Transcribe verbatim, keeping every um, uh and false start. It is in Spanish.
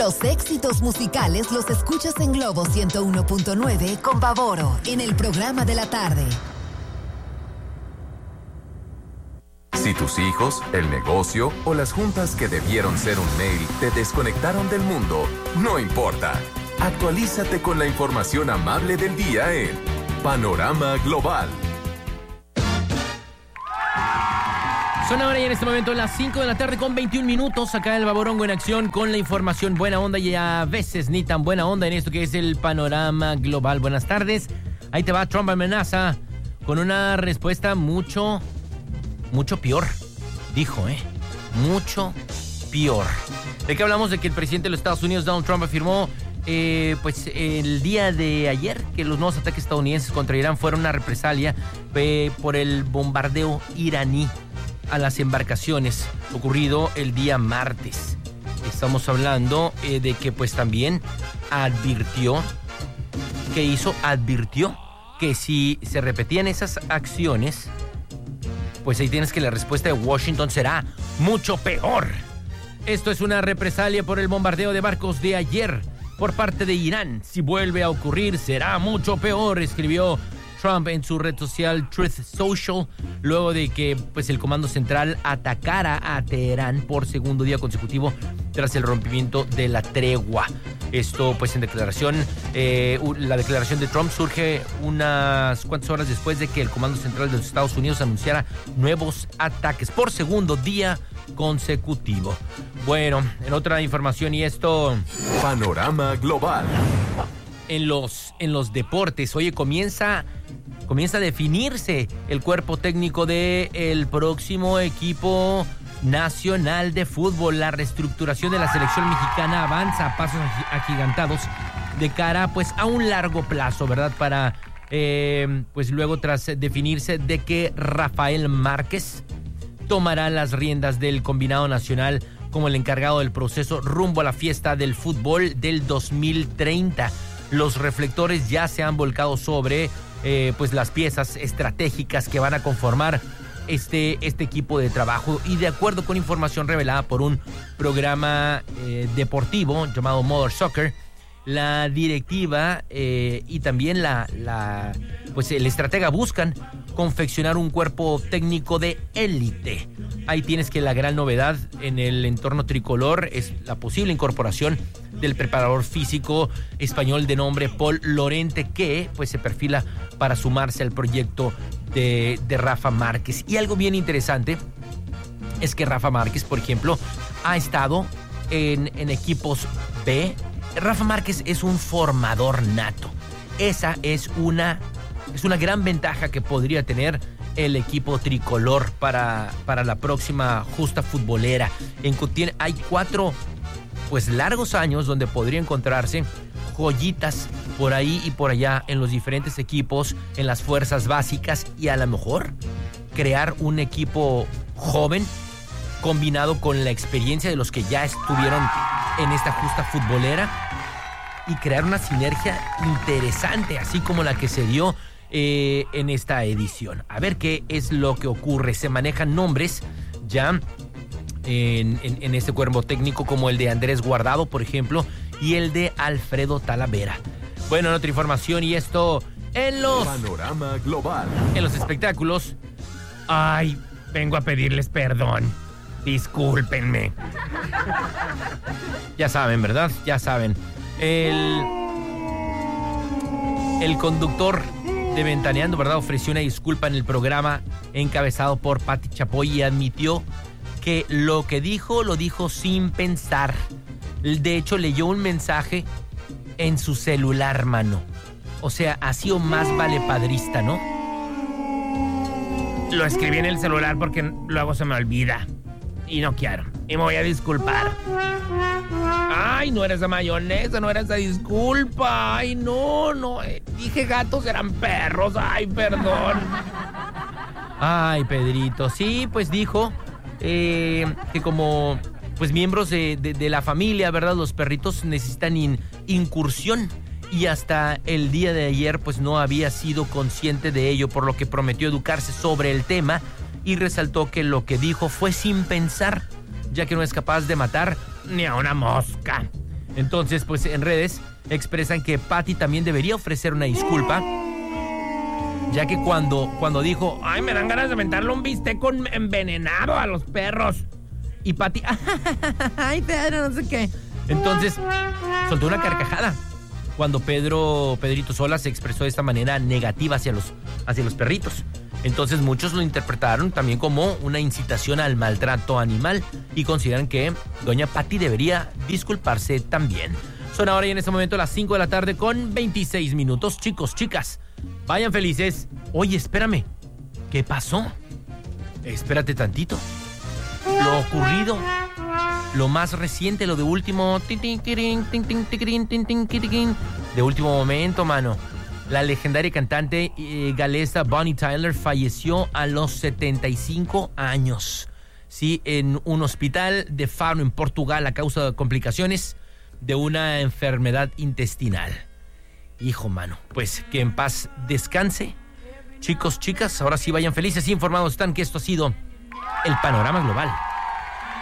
Los éxitos musicales los escuchas en Globo ciento uno punto nueve con Pavoro en el programa de la tarde. Si tus hijos, el negocio o las juntas que debieron ser un mail te desconectaron del mundo, no importa. Actualízate con la información amable del día en Panorama Global. Son ahora y en este momento las cinco de la tarde con veintiún minutos. Acá el Baborongo en acción con la información buena onda y a veces ni tan buena onda en esto que es el Panorama Global. Buenas tardes. Ahí te va. Trump amenaza con una respuesta mucho, mucho peor. Dijo, ¿eh? Mucho peor. ¿De qué hablamos? De que el presidente de los Estados Unidos, Donald Trump, afirmó eh, pues el día de ayer que los nuevos ataques estadounidenses contra Irán fueron una represalia eh, por el bombardeo iraní a las embarcaciones ocurrido el día martes. Estamos hablando eh, de que pues también advirtió, ¿qué hizo? Advirtió que si se repetían esas acciones, pues ahí tienes que la respuesta de Washington será mucho peor. Esto es una represalia por el bombardeo de barcos de ayer por parte de Irán. Si vuelve a ocurrir, será mucho peor, escribió Trump en su red social Truth Social, luego de que pues, el Comando Central atacara a Teherán por segundo día consecutivo tras el rompimiento de la tregua. Esto, pues, en declaración, eh, la declaración de Trump surge unas cuantas horas después de que el Comando Central de los Estados Unidos anunciara nuevos ataques por segundo día consecutivo. Bueno, en otra información y esto... Panorama Global. En los, en los deportes, oye, comienza, comienza a definirse el cuerpo técnico del próximo equipo nacional de fútbol. La reestructuración de la selección mexicana avanza a pasos agigantados de cara pues a un largo plazo, ¿verdad? Para eh, pues luego tras definirse de que Rafael Márquez tomará las riendas del combinado nacional como el encargado del proceso rumbo a la fiesta del fútbol del dos mil treinta. Los reflectores ya se han volcado sobre eh, pues las piezas estratégicas que van a conformar este, este equipo de trabajo, y de acuerdo con información revelada por un programa eh, deportivo llamado Mother Soccer, la directiva eh, y también la, la pues el estratega buscan confeccionar un cuerpo técnico de élite. Ahí tienes que la gran novedad en el entorno tricolor es la posible incorporación del preparador físico español de nombre Paul Lorente, que pues se perfila para sumarse al proyecto de, de Rafa Márquez. Y algo bien interesante es que Rafa Márquez, por ejemplo, ha estado en, en equipos B. Rafa Márquez es un formador nato. Esa es una, es una gran ventaja que podría tener el equipo tricolor para, para la próxima justa futbolera. En, hay cuatro pues largos años donde podría encontrarse joyitas por ahí y por allá en los diferentes equipos, en las fuerzas básicas, y a lo mejor crear un equipo joven combinado con la experiencia de los que ya estuvieron en esta justa futbolera y crear una sinergia interesante, así como la que se dio eh, en esta edición. A ver qué es lo que ocurre. Se manejan nombres ya en, en, en este cuerpo técnico como el de Andrés Guardado, por ejemplo, y el de Alfredo Talavera. Bueno, en otra información y esto en los... Panorama Global. En los espectáculos. Ay, vengo a pedirles perdón. Discúlpenme. Ya saben, ¿verdad? Ya saben. El, el conductor de Ventaneando, ¿verdad?, ofreció una disculpa en el programa encabezado por Pati Chapoy y admitió que lo que dijo, lo dijo sin pensar. De hecho, leyó un mensaje en su celular, mano. O sea, ha sido más valepadrista, ¿no? Lo escribí en el celular porque luego se me olvida. Y no quiero. Y me voy a disculpar. Ay, no era esa mayonesa, no era esa disculpa. Ay, no, no. Eh, dije gatos eran perros. Ay, perdón. Ay, Pedrito. Sí, pues dijo eh, que como pues miembros de, de, de la familia, ¿verdad? Los perritos necesitan in, incursión. Y hasta el día de ayer pues no había sido consciente de ello, por lo que prometió educarse sobre el tema y resaltó que lo que dijo fue sin pensar, ya que no es capaz de matar ni a una mosca. Entonces, pues en redes expresan que Patty también debería ofrecer una disculpa, ya que cuando, cuando dijo, ay, me dan ganas de aventarle un bistec con envenenado a los perros. Y Patty, ay, Pedro, no sé qué. Entonces, soltó una carcajada cuando Pedro, Pedrito Sola se expresó de esta manera negativa hacia los, hacia los perritos. Entonces muchos lo interpretaron también como una incitación al maltrato animal y consideran que doña Patty debería disculparse también. Son ahora y en este momento las cinco de la tarde con veintiséis minutos. Chicos, chicas, vayan felices. Oye, espérame, ¿qué pasó? Espérate tantito. Lo ocurrido, lo más reciente, lo de último, de último momento, mano. La legendaria cantante eh, galesa Bonnie Tyler falleció a los setenta y cinco años. Sí, en un hospital de Faro, en Portugal, a causa de complicaciones de una enfermedad intestinal. Hijo, mano, pues que en paz descanse. Chicos, chicas, ahora sí vayan felices y informados están que esto ha sido el Panorama Global.